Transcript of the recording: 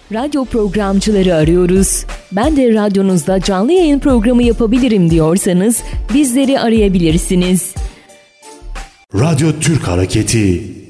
Radyo programcıları arıyoruz. Ben de radyonuzda canlı yayın programı yapabilirim diyorsanız bizleri arayabilirsiniz. Radyo Türk Hareketi